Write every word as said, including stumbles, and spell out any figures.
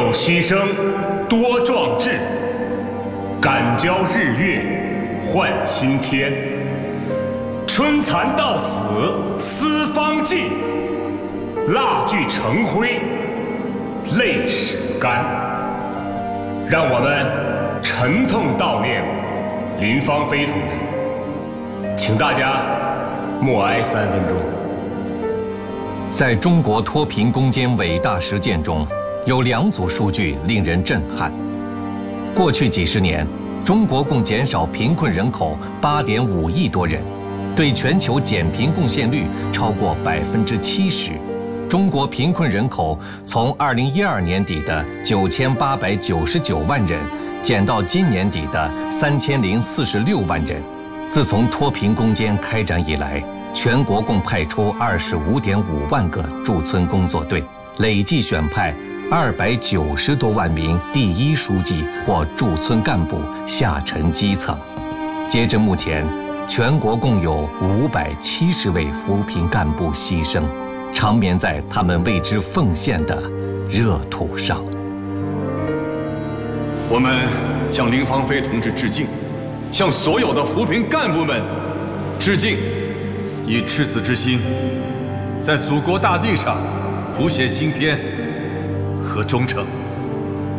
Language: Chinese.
有牺牲，多壮志。敢交日月，换青天。春蚕到死丝方尽，蜡炬成灰泪始干。让我们沉痛悼念林芳菲同志，请大家默哀三分钟。 在中国脱贫攻坚伟大实践中，有两组数据令人震撼。过去几十年，中国共减少贫困人口八点五亿多人，对全球减贫贡献率超过百分之七十。中国贫困人口从二零一二年底的九千八百九十九万人，减到今年底的三千零四十六万人。自从脱贫攻坚开展以来，全国共派出二十五点五万个驻村工作队，累计选派二百九十多万名第一书记或驻村干部下沉基层。截至目前，全国共有五百七十位扶贫干部牺牲，长眠在他们为之奉献的热土上。 我们向林芳菲同志致敬，向所有的扶贫干部们致敬，以赤子之心，在祖国大地上谱写新篇和忠诚。